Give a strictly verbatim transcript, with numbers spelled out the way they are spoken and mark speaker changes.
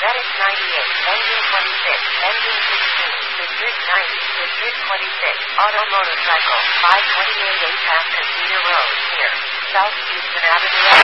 Speaker 1: Medic ninety-eight, Engine twenty-six, Engine sixteen, District ninety, District twenty-six, Auto Motorcycle, five twenty-eight A Path Casino Road, near South Houston Avenue.